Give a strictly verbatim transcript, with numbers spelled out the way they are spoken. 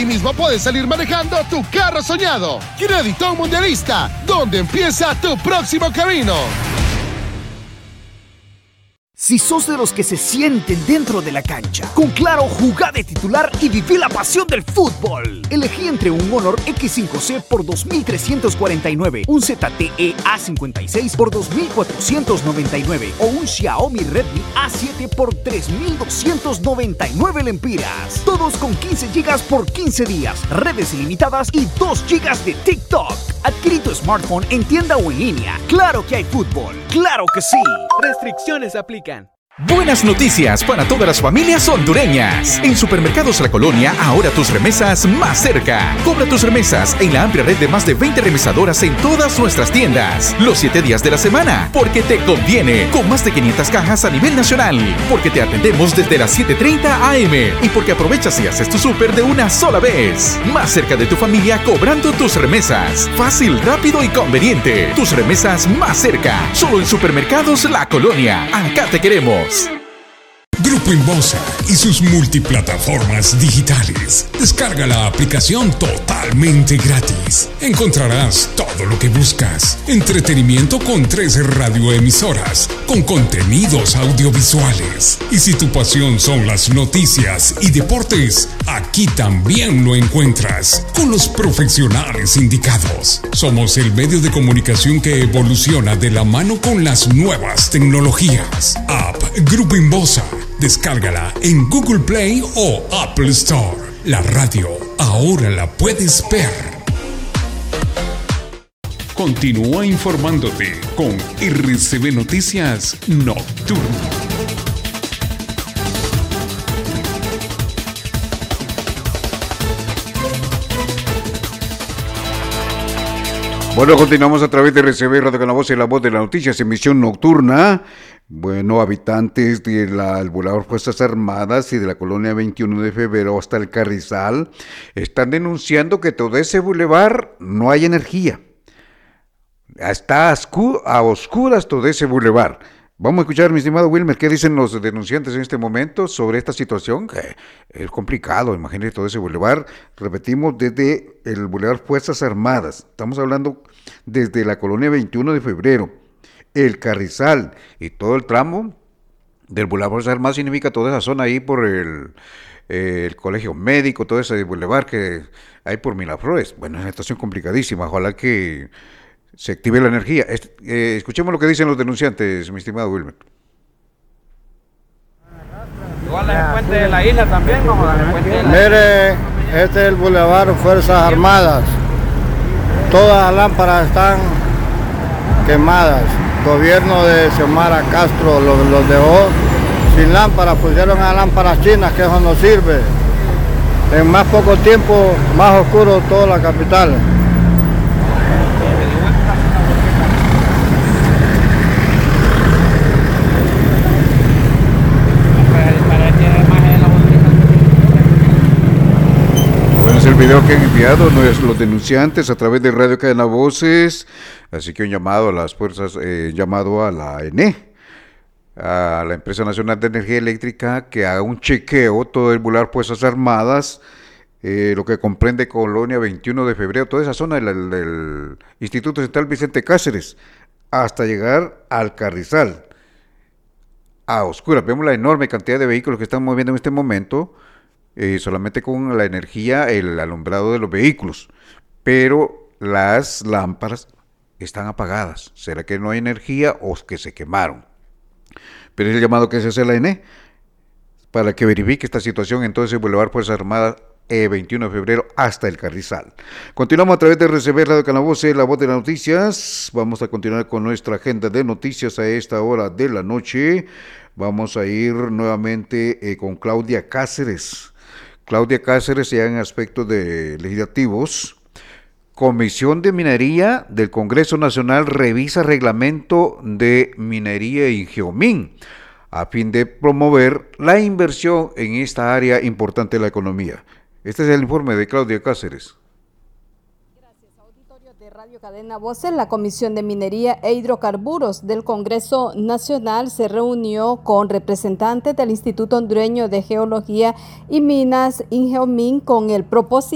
Aquí mismo puedes salir manejando tu carro soñado. Crédito Mundialista, donde empieza tu próximo camino. Si sos de los que se sienten dentro de la cancha, con Claro, jugá de titular y viví la pasión del fútbol. Elegí entre un Honor equis cinco ce por dos mil trescientos cuarenta y nueve, un zete e a cincuenta y seis por dos mil cuatrocientos noventa y nueve o un Xiaomi Redmi a siete por tres mil doscientos noventa y nueve lempiras. Todos con quince gigas por quince días, redes ilimitadas y dos gigas de TikTok. Adquirí tu smartphone en tienda o en línea. Claro que hay fútbol. ¡Claro que sí! Restricciones aplican. Buenas noticias para todas las familias hondureñas. En Supermercados La Colonia, ahora tus remesas más cerca. Cobra tus remesas en la amplia red de más de veinte remesadoras en todas nuestras tiendas. Los siete días de la semana, porque te conviene. Con más de quinientas cajas a nivel nacional. Porque te atendemos desde las siete treinta a eme. Y porque aprovechas y haces tu súper de una sola vez. Más cerca de tu familia cobrando tus remesas. Fácil, rápido y conveniente. Tus remesas más cerca. Solo en Supermercados La Colonia. Acá te queremos. Grupo Inbosa y sus multiplataformas digitales. Descarga la aplicación totalmente gratis. Encontrarás todo lo que buscas. Entretenimiento con tres radioemisoras, con contenidos audiovisuales. Y si tu pasión son las noticias y deportes, aquí también lo encuentras, con los profesionales indicados. Somos el medio de comunicación que evoluciona de la mano con las nuevas tecnologías. App Grupo Inbosa. Descárgala en Google Play o Apple Store. La radio ahora la puedes ver. Continúa informándote con erre ce ve Noticias Nocturno. Bueno, continuamos a través de erre ce ve Radio Con la Voz y la Voz de las Noticias, emisión nocturna. Bueno, habitantes del Bulevar Fuerzas Armadas y de la colonia veintiuno de febrero hasta el Carrizal están denunciando que todo ese bulevar no hay energía. Está a oscuras todo ese bulevar. Vamos a escuchar, mi estimado Wilmer, qué dicen los denunciantes en este momento sobre esta situación, que es complicado, imagínate todo ese bulevar, repetimos, desde el Bulevar Fuerzas Armadas, estamos hablando desde la colonia veintiuno de febrero, el Carrizal y todo el tramo del Bulevar Fuerzas Armadas, significa toda esa zona ahí por el, eh, el colegio médico, todo ese bulevar que hay por Miraflores. Bueno, es una situación complicadísima, ojalá que se active la energía. Es, eh, escuchemos lo que dicen los denunciantes, mi estimado Wilmer. Igual el puente de la isla también, ¿no? El puente de la Mire, este es el Boulevard Fuerzas Armadas. Todas las lámparas están quemadas. El gobierno de Xiomara Castro los, los dejó sin lámparas, pusieron a lámparas chinas, que eso no sirve. En más poco tiempo, más oscuro toda la capital. El video que han enviado los denunciantes a través de Radio Cadena Voces, así que un llamado a las fuerzas, eh, llamado a la E N E, a la Empresa Nacional de Energía Eléctrica, que haga un chequeo todo el Bulevar Fuerzas Armadas, eh, lo que comprende Colonia veintiuno de febrero, toda esa zona del, del Instituto Central Vicente Cáceres, hasta llegar al Carrizal. A oscuras, vemos la enorme cantidad de vehículos que están moviendo en este momento, Eh, solamente con la energía, el alumbrado de los vehículos, pero las lámparas están apagadas. ¿Será que no hay energía o que se quemaron? Pero es el llamado que se hace a la E N E para que verifique esta situación en todo ese Boulevard Fuerzas Armadas, eh, veintiuno de febrero hasta el Carrizal. Continuamos a través de erre ce ve Radio Con la Voz, la Voz de las Noticias. Vamos a continuar con nuestra agenda de noticias a esta hora de la noche. Vamos a ir nuevamente eh, con Claudia Cáceres. Claudia Cáceres, ya en aspectos de legislativos. Comisión de Minería del Congreso Nacional revisa reglamento de minería en Geomín a fin de promover la inversión en esta área importante de la economía. Este es el informe de Claudia Cáceres. Radio Cadena Voces, la Comisión de Minería e Hidrocarburos del Congreso Nacional se reunió con representantes del Instituto Hondureño de Geología y Minas, INGEOMIN, con el propósito